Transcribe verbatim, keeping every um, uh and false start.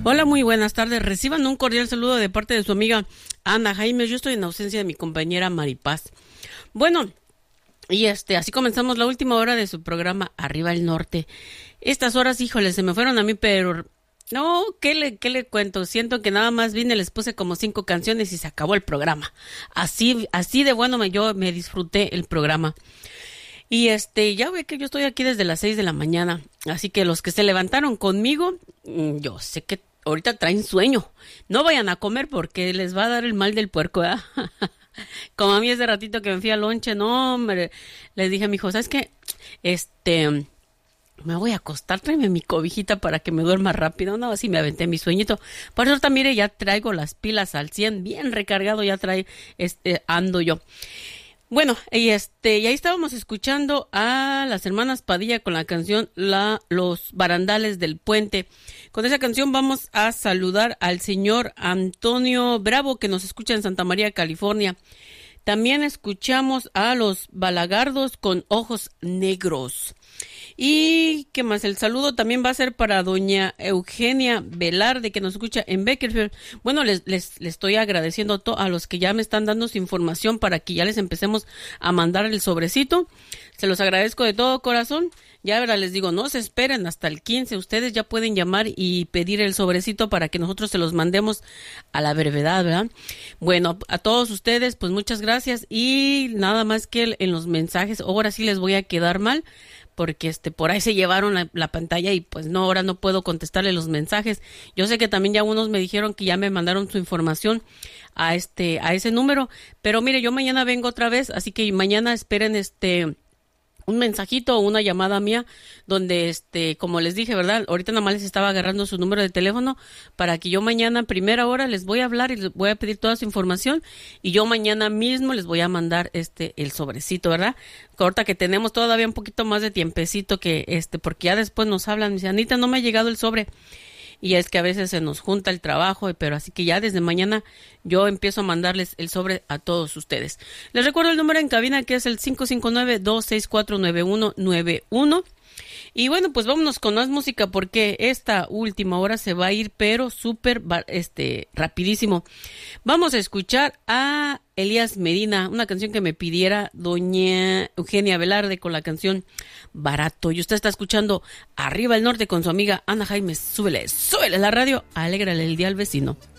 Hola, muy buenas tardes. Reciban un cordial saludo de parte de su amiga Ana Jaime. Yo estoy en ausencia de mi compañera Maripaz. Bueno, y este, así comenzamos la última hora de su programa Arriba el Norte. Estas horas, híjole, se me fueron a mí, pero no, ¿qué le, qué le cuento? Siento que nada más vine, les puse como cinco canciones y se acabó el programa. Así, así de bueno me, yo me disfruté el programa. Y este, ya ve que yo estoy aquí desde las seis de la mañana, así que los que se levantaron conmigo, yo sé que ahorita traen sueño. No vayan a comer porque les va a dar el mal del puerco, ¿verdad? Como a mí ese ratito que me fui al lonche, no, hombre, les dije a mi hijo, ¿sabes qué? Este, me voy a acostar, tráeme mi cobijita para que me duerma rápido. No, así me aventé mi sueñito. Por eso, mire, ya traigo las pilas al cien, bien recargado, ya trae, este, ando yo. Bueno, y este, y ahí estábamos escuchando a las hermanas Padilla con la canción La, Los Barandales del Puente. Con esa canción vamos a saludar al señor Antonio Bravo, que nos escucha en Santa María, California. También escuchamos a los Balagardos con Ojos Negros. Y qué más, el saludo también va a ser para doña Eugenia Velarde, que nos escucha en Bakersfield. Bueno, les, les, les estoy agradeciendo to- a los que ya me están dando su información para que ya les empecemos a mandar el sobrecito. Se los agradezco de todo corazón. Ya verdad les digo, no se esperen hasta el quince. Ustedes ya pueden llamar y pedir el sobrecito para que nosotros se los mandemos a la brevedad, ¿verdad? Bueno, a todos ustedes, pues muchas gracias. Y nada más que en los mensajes, ahora sí les voy a quedar mal, porque este por ahí se llevaron la, la pantalla y pues no, ahora no puedo contestarle los mensajes. Yo sé que también ya unos me dijeron que ya me mandaron su información a este a ese número, pero mire, yo mañana vengo otra vez, así que mañana esperen este un mensajito o una llamada mía donde, este, como les dije, ¿verdad? Ahorita nada más les estaba agarrando su número de teléfono para que yo mañana a primera hora les voy a hablar y les voy a pedir toda su información y yo mañana mismo les voy a mandar este el sobrecito, ¿verdad? Ahorita que tenemos todavía un poquito más de tiempecito que este, porque ya después nos hablan, me dice, Anita, no me ha llegado el sobre. Y es que a veces se nos junta el trabajo, pero así que ya desde mañana yo empiezo a mandarles el sobre a todos ustedes. Les recuerdo el número en cabina que es el cinco cinco nueve, dos seis cuatro, nueve uno nueve uno. Y bueno, pues vámonos con más música porque esta última hora se va a ir, pero súper este, rapidísimo. Vamos a escuchar a Elías Medina, una canción que me pidiera doña Eugenia Velarde con la canción Barato. Y usted está escuchando Arriba el Norte con su amiga Ana Jaime. Súbele, súbele la radio, alégrale el día al vecino.